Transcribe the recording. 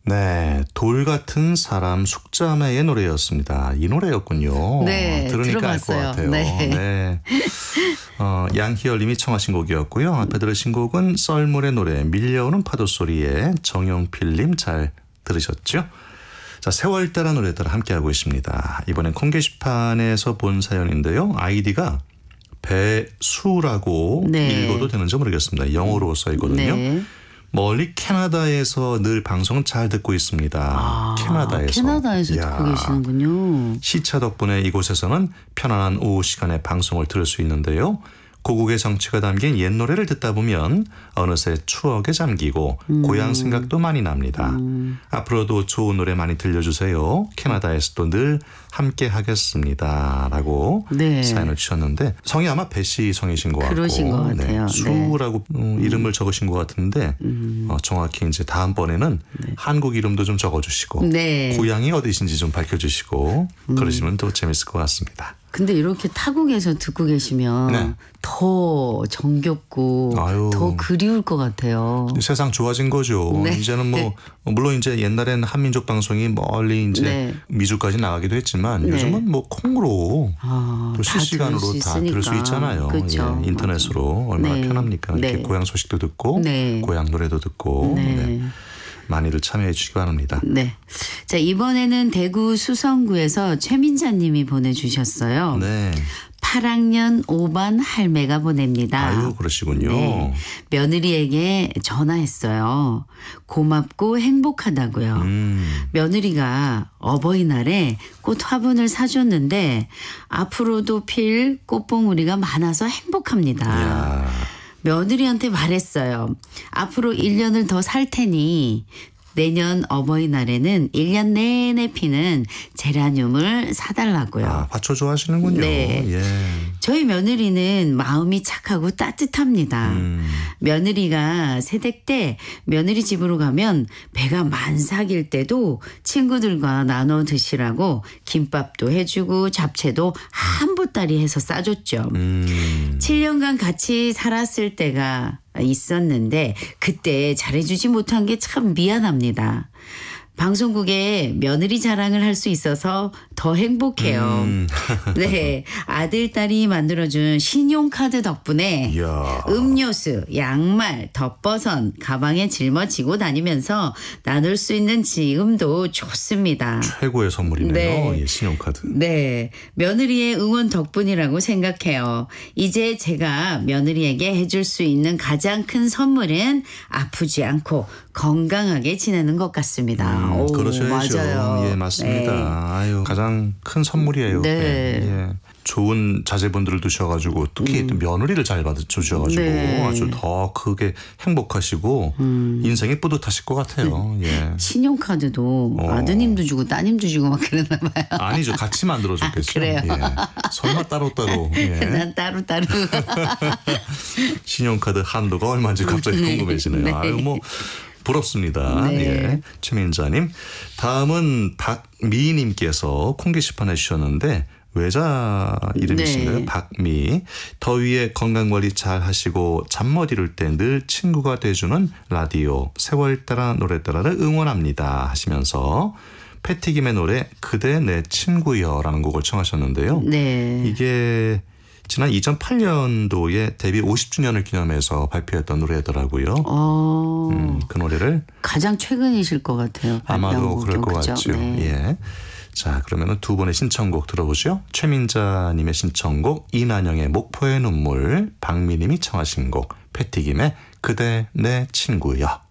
네, 돌 같은 사람 숙자매의 노래였습니다. 이 노래였군요. 네, 들으니까 알 것 들어봤어요. 같아요. 네. 양희열님이 청하신 곡이었고요. 앞에 들으신 곡은 썰물의 노래 밀려오는 파도 소리에 정용필님 잘 들으셨죠? 자, 세월 따라 노래 따라 함께하고 있습니다. 이번엔 콩 게시판에서 본 사연인데요. 아이디가 배수라고 네. 읽어도 되는지 모르겠습니다. 영어로 써 있거든요. 네. 멀리 캐나다에서 늘 방송 잘 듣고 있습니다. 캐나다에서 듣고 계시는군요. 시차 덕분에 이곳에서는 편안한 오후 시간에 방송을 들을 수 있는데요. 고국의 정취가 담긴 옛 노래를 듣다 보면 어느새 추억에 잠기고 고향 생각도 많이 납니다. 앞으로도 좋은 노래 많이 들려주세요. 캐나다에서도 늘 함께 하겠습니다. 라고 네. 사연을 주셨는데 성이 아마 배씨 성이신 것 같고 그러신 것 같아요. 네, 수라고 이름을 적으신 것 같은데 정확히 이제 다음번에는 한국 이름도 좀 적어주시고 네. 고향이 어디신지 좀 밝혀주시고 그러시면 더 재밌을 것 같습니다. 근데 이렇게 타국에서 듣고 계시면 네. 더 정겹고 더 그리울 것 같아요. 세상 좋아진 거죠. 네. 이제는 뭐 물론 이제 옛날에는 한민족 방송이 멀리 이제 네. 미주까지 나가기도 했지만 네. 요즘은 뭐 콩으로 또 다 실시간으로 들을 수 다 들을 수 있잖아요. 그렇죠. 예, 인터넷으로 얼마나 네. 편합니까? 이렇게 네. 고향 소식도 듣고 네. 고향 노래도 듣고 네. 네. 많이들 참여해 주시기 바랍니다. 네. 자, 이번에는 대구 수성구에서 최민자님이 보내주셨어요. 네. 8학년 5반 할매가 보냅니다. 아유, 그러시군요. 네. 며느리에게 전화했어요. 고맙고 행복하다고요. 며느리가 어버이날에 꽃 화분을 사줬는데 앞으로도 필 꽃봉우리가 많아서 행복합니다. 이야. 며느리한테 말했어요. 앞으로 1년을 더 살 테니 내년 어버이날에는 1년 내내 피는 제라늄을 사달라고요. 화초 좋아하시는군요. 네. 예. 저희 며느리는 마음이 착하고 따뜻합니다. 며느리가 새댁 때 며느리 집으로 가면 배가 만삭일 때도 친구들과 나눠 드시라고 김밥도 해주고 잡채도 한 보따리 해서 싸줬죠. 7년간 같이 살았을 때가 있었는데 그때 잘해주지 못한 게 참 미안합니다. 방송국에 며느리 자랑을 할 수 있어서 더 행복해요. 네, 아들, 딸이 만들어준 신용카드 덕분에 이야. 음료수, 양말, 덧버선, 가방에 짊어지고 다니면서 나눌 수 있는 지금도 좋습니다. 최고의 선물이네요. 네. 예, 신용카드. 네, 며느리의 응원 덕분이라고 생각해요. 이제 제가 며느리에게 해줄 수 있는 가장 큰 선물은 아프지 않고 건강하게 지내는 것 같습니다. 오, 그러셔야죠. 맞아요. 예, 맞습니다. 네. 아유, 가장 큰 선물이에요. 네. 예. 좋은 자제분들을 두셔가지고 특히 또 며느리를 잘 받아주셔가지고 네. 아주 더 크게 행복하시고 인생이 뿌듯하실 것 같아요. 예. 신용카드도 아드님도 주고 따님도 주고 막 그러나 봐요. 아니죠. 같이 만들어줬겠죠. 그래요? 예. 설마 따로따로. 예. 난 따로따로. 신용카드 한도가 얼마인지 갑자기 궁금해지네요. 네. 아유, 뭐. 부럽습니다. 네. 예. 최민자님. 다음은 박미님께서 콩 게시판에 주셨는데 외자 이름이신가요? 네. 박미. 더위에 건강관리 잘 하시고 잠 못 이룰 때 늘 친구가 돼주는 라디오 세월 따라 노래 따라를 응원합니다 하시면서 패티김의 노래 그대 내 친구여 라는 곡을 청하셨는데요. 네. 이게 지난 2008년도에 데뷔 50주년을 기념해서 발표했던 노래더라고요. 그 노래를 가장 최근이실 것 같아요. 아마도 그럴 것 그죠? 같죠. 네. 예. 자, 그러면은 두 분의 신청곡 들어보죠. 최민자님의 신청곡 이난영의 목포의 눈물, 박미님이 청하신 곡 패티김의 그대 내 친구여.